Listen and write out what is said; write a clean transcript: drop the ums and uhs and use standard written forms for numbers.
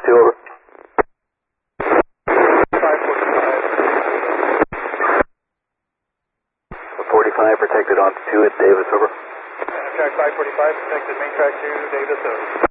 2, over. 45 protected on 2 at Davis, over. Track 545, protected main track 2, Davis, over.